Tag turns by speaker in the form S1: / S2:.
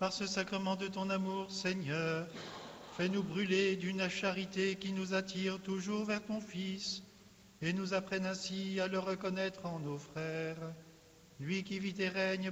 S1: Par ce sacrement de ton amour, Seigneur, fais-nous brûler d'une charité qui nous attire toujours vers ton Fils, et nous apprenne ainsi à le reconnaître en nos frères. Lui qui vit et règne